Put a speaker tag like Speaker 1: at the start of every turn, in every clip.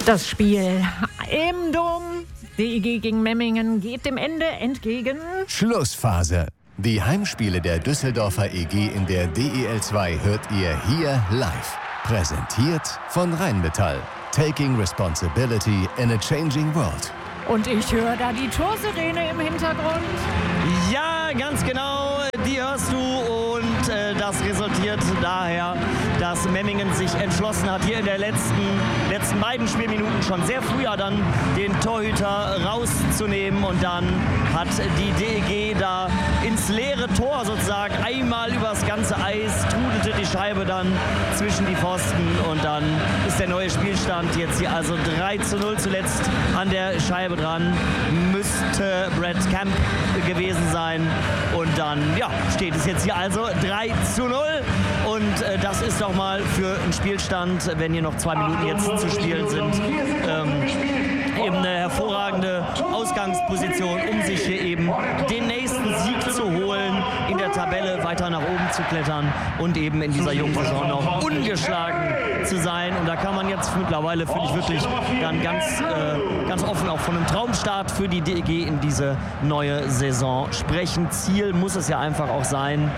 Speaker 1: Das Spiel im Dom, DEG gegen Memmingen, geht dem Ende entgegen.
Speaker 2: Schlussphase. Die Heimspiele der Düsseldorfer EG in der DEL 2 hört ihr hier live. Präsentiert von Rheinmetall. Taking responsibility in a changing world.
Speaker 1: Und ich höre da die Torsirene im Hintergrund.
Speaker 3: Ja, ganz genau, die hörst du und das resultiert daher, dass Memmingen sich entschlossen hat, hier in der letzten beiden Spielminuten schon sehr früh dann den Torhüter rauszunehmen und dann hat die DEG da ins leere Tor sozusagen einmal übers ganze Eis, trudelte die Scheibe dann zwischen die Pfosten und dann ist der neue Spielstand jetzt hier also 3:0 zuletzt an der Scheibe dran. Müsste Brad Camp gewesen sein und dann steht es jetzt hier also 3:0 und das ist doch mal für einen Spielstand, wenn hier noch 2 Minuten jetzt zu spielen sind, eben eine hervorragende Ausgangsposition, um sich hier eben den nächsten Sieg zu holen, in der Tabelle weiter nach oben zu klettern und eben in dieser jungen Saison noch ungeschlagen zu sein. Und da kann man jetzt mittlerweile, finde ich, wirklich dann ganz offen auch von einem Traumstart für die DEG in diese neue Saison sprechen. Ziel muss es ja einfach auch sein,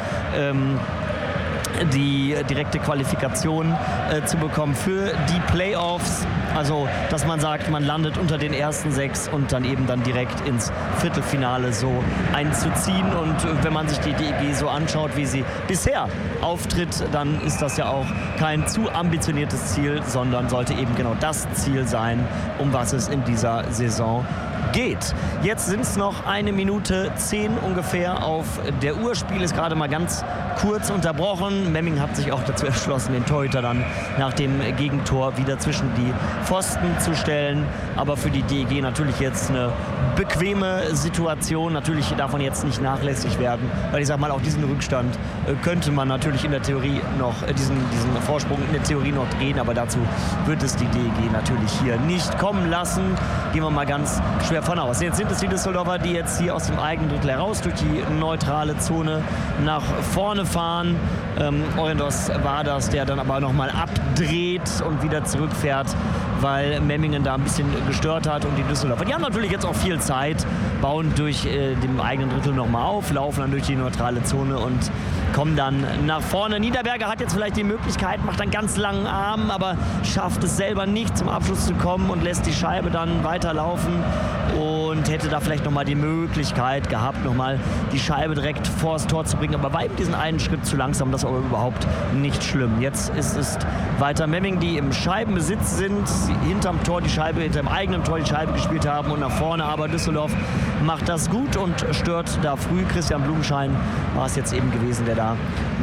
Speaker 3: die direkte Qualifikation zu bekommen für die Playoffs. Also, dass man sagt, man landet unter den ersten 6 und dann eben dann direkt ins Viertelfinale so einzuziehen. Und wenn man sich die DEG so anschaut, wie sie bisher auftritt, dann ist das ja auch kein zu ambitioniertes Ziel, sondern sollte eben genau das Ziel sein, um was es in dieser Saison geht. Jetzt sind es noch 1 Minute 10 ungefähr auf der Uhr. Spiel ist gerade mal ganz kurz unterbrochen. Memmingen hat sich auch dazu entschlossen, den Torhüter dann nach dem Gegentor wieder zwischen die Pfosten zu stellen. Aber für die DEG natürlich jetzt eine bequeme Situation. Natürlich darf man jetzt nicht nachlässig werden, weil ich sage mal, auch diesen Rückstand könnte man natürlich in der Theorie noch, diesen Vorsprung in der Theorie noch drehen, aber dazu wird es die DEG natürlich hier nicht kommen lassen. Gehen wir mal ganz schwer von aus. Jetzt sind es die Düsseldorfer, die jetzt hier aus dem eigenen Drittel heraus durch die neutrale Zone nach vorne fahren. Orendos war das, der dann aber nochmal abdreht und wieder zurückfährt, weil Memmingen da ein bisschen gestört hat und die Düsseldorfer. Die haben natürlich jetzt auch viel Zeit, bauen durch den eigenen Drittel nochmal auf, laufen dann durch die neutrale Zone und kommen dann nach vorne. Niederberger hat jetzt vielleicht die Möglichkeit, macht einen ganz langen Arm, aber schafft es selber nicht zum Abschluss zu kommen und lässt die Scheibe dann weiterlaufen und hätte da vielleicht nochmal die Möglichkeit gehabt, nochmal die Scheibe direkt vors Tor zu bringen, aber war eben diesen einen Schritt zu langsam, das ist aber überhaupt nicht schlimm. Jetzt ist es weiter Memmingen, die im Scheibenbesitz sind, hinterm Tor die Scheibe, hinterm eigenen Tor die Scheibe gespielt haben und nach vorne, aber Düsseldorf macht das gut und stört da früh. Christian Blumenschein war es jetzt eben gewesen, der da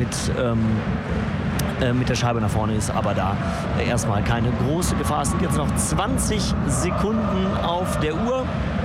Speaker 3: mit der Scheibe nach vorne ist, aber da erstmal keine große Gefahr. Es sind jetzt noch 20 Sekunden auf der Uhr.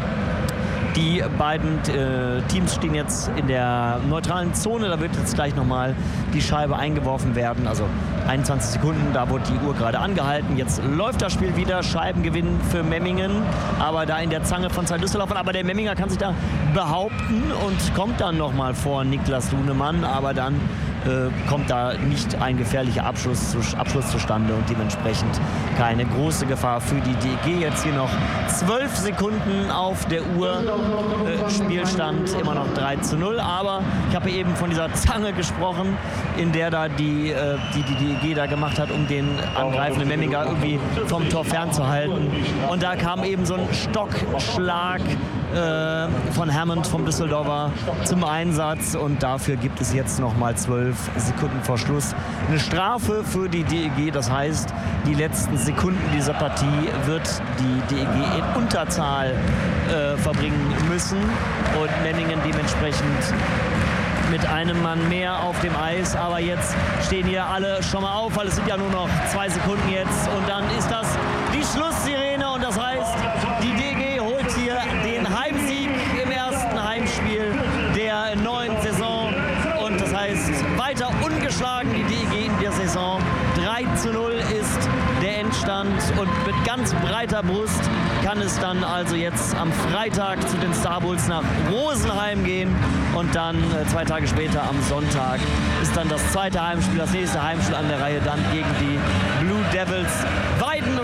Speaker 3: Die beiden Teams stehen jetzt in der neutralen Zone. Da wird jetzt gleich nochmal die Scheibe eingeworfen werden. Also 21 Sekunden, da wurde die Uhr gerade angehalten. Jetzt läuft das Spiel wieder. Scheibengewinn für Memmingen. Aber da in der Zange von 2 Düsseldorfern. Aber der Memminger kann sich da behaupten und kommt dann nochmal vor Niklas Lunemann. Aber dann kommt da nicht ein gefährlicher Abschluss zustande und dementsprechend keine große Gefahr für die DEG. Jetzt hier noch 12 Sekunden auf der Uhr. Spielstand immer noch 3:0. Aber ich habe eben von dieser Zange gesprochen, in der da die DEG da gemacht hat, um den angreifenden Memminger irgendwie vom Tor fernzuhalten. Und da kam eben so ein Stockschlag von Hammond vom Düsseldorfer zum Einsatz und dafür gibt es jetzt noch mal 12 Sekunden vor Schluss eine Strafe für die DEG. Das heißt, die letzten Sekunden dieser Partie wird die DEG in Unterzahl verbringen müssen und Memmingen dementsprechend mit einem Mann mehr auf dem Eis. Aber jetzt stehen hier alle schon mal auf, weil es sind ja nur noch 2 Sekunden jetzt. Und dann ist das die Schlusssirene und das heißt, die DEG holt hier den Heimsieg im ersten Heimspiel der neuen Saison. Und das heißt, weiter ungeschlagen die DEG in der Saison. 3:0 ist der Endstand und mit ganz breiter Brust kann es dann also jetzt am Freitag zu den Star Bulls nach Rosenheim gehen und dann 2 Tage später am Sonntag ist dann das nächste Heimspiel an der Reihe dann gegen die Blue Devils Weiden und da sind wir von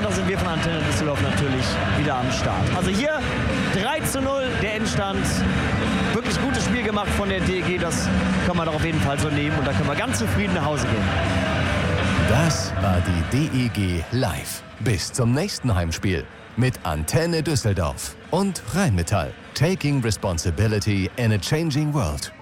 Speaker 3: von Antenne Düsseldorf natürlich wieder am Start. Also hier 3:0 der Endstand. Wirklich gutes Spiel gemacht von der DEG, das kann man doch auf jeden Fall so nehmen und da können wir ganz zufrieden nach Hause gehen.
Speaker 2: Das war die DEG live. Bis zum nächsten Heimspiel mit Antenne Düsseldorf und Rheinmetall. Taking responsibility in a changing world.